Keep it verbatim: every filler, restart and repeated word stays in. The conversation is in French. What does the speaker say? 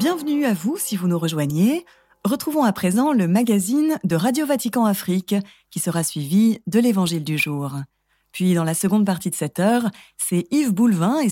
Bienvenue à vous si vous nous rejoignez. Retrouvons à présent le magazine de Radio Vatican Afrique qui sera suivi de l'Évangile du jour. Puis dans la seconde partie de cette heure, c'est Yves Boulevin et